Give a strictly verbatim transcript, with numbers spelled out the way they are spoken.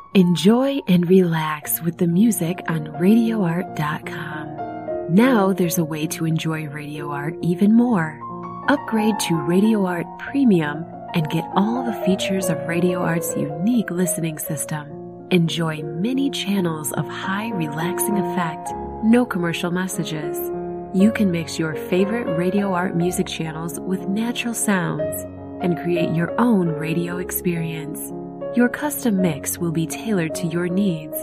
Enjoy and relax with the music on radio art dot com. Now there's a way to enjoy Radio Art even more. Upgrade to Radio Art Premium and get all the features of Radio Art's unique listening system. Enjoy many channels of high relaxing effect, no commercial messages. You can mix your favorite Radio Art music channels with natural sounds and create your own radio experience. Your custom mix will be tailored to your needs.